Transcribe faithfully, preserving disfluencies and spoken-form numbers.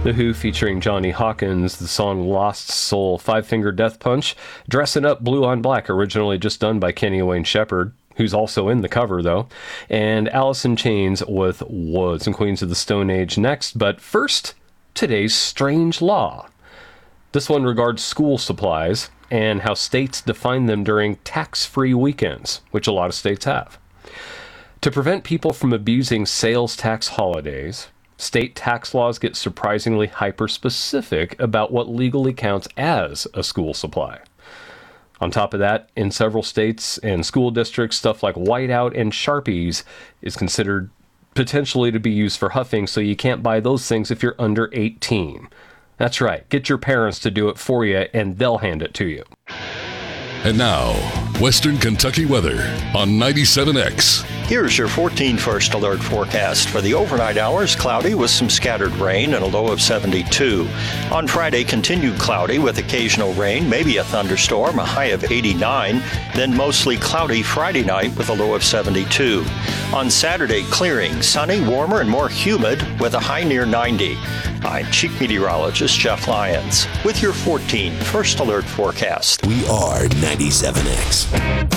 The Who featuring Johnny Hawkins, the song Lost Soul, Five Finger Death Punch, Dressing Up Blue on Black, originally just done by Kenny Wayne Shepherd, who's also in the cover though, and Alice in Chains with Woods and Queens of the Stone Age next. But first, today's strange law. This one regards school supplies and how states define them during tax-free weekends, which a lot of states have. To prevent people from abusing sales tax holidays, state tax laws get surprisingly hyper-specific about what legally counts as a school supply. On top of that, in several states and school districts, stuff like whiteout and Sharpies is considered potentially to be used for huffing, so you can't buy those things if you're under eighteen. That's right, get your parents to do it for you and they'll hand it to you. And now, Western Kentucky weather on ninety-seven X. Here's your fourteen First Alert forecast. For the overnight hours, cloudy with some scattered rain and a low of seventy-two. On Friday, continued cloudy with occasional rain, maybe a thunderstorm, a high of eighty-nine. Then mostly cloudy Friday night with a low of seventy-two. On Saturday, clearing, sunny, warmer, and more humid with a high near ninety. I'm Chief Meteorologist Jeff Lyons with your fourteen First Alert forecast. We are ninety-seven X.